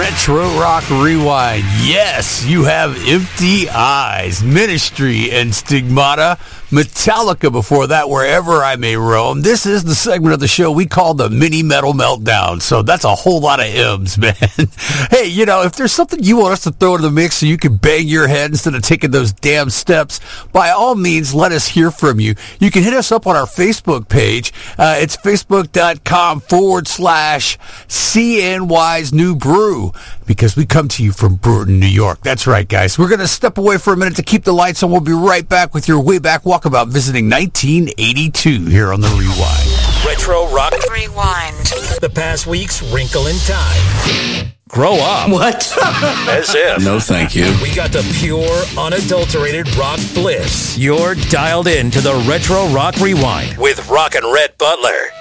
Retro Rock Rewind. Yes, you have Empty Eyes, Ministry, and Stigmata. Metallica before that, Wherever I May Roam. This is the segment of the show we call the Mini Metal Meltdown. So that's a whole lot of M's, man. Hey, you know, if there's something you want us to throw in the mix so you can bang your head instead of taking those damn steps, by all means, let us hear from you. You can hit us up on our Facebook page. It's facebook.com/CNY's New Brew, because we come to you from Brewerton, New York. That's right, guys. We're going to step away for a minute to keep the lights on. We'll be right back with your way back walkabout visiting 1982 here on The Rewind. Retro Rock Rewind. The past week's Wrinkle in Time. Grow up. What? As if. No, thank you. We got the pure, unadulterated rock bliss. You're dialed in to the Retro Rock Rewind with Rock and Red Butler.